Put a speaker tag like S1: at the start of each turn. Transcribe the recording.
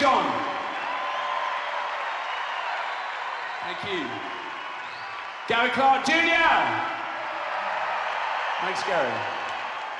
S1: John. Thank you. Gary Clark Jr. Thanks, Gary.